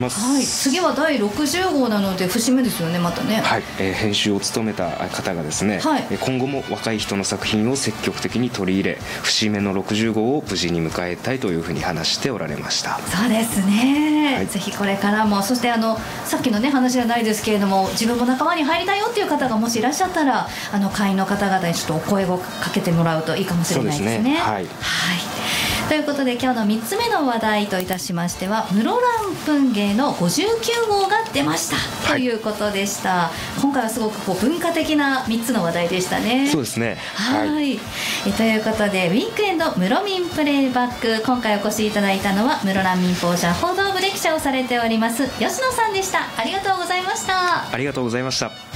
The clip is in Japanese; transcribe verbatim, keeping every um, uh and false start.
はい、次はだいろくじゅうごうなので節目ですよね、またね。 はい、えー、編集を務めた方がですね、はい、今後も若い人の作品を積極的に取り入れ、節目のろくじゅうごうを無事に迎えたいというふうに話しておられました。 そうですね、はい、ぜひこれからも、そしてあのさっきのね話じゃないですけれども、自分も仲間に入りたいよっていう方がもしいらっしゃったら、あの会員の方々にちょっとお声をかけてもらうといいかもしれないですね。 そうですね、はい、 はい、ということで今日のみっつめの話題といたしましては、室蘭文芸のごじゅうきゅうごうが出ました、はい、ということでした。今回はすごくこう文化的なみっつの話題でしたね。 そうですね、 はい、はい、えということでウィークエンド室民プレイバック、今回お越しいただいたのは室蘭民放社報道部で記者をされております吉野さんでした。ありがとうございました。 ありがとうございました。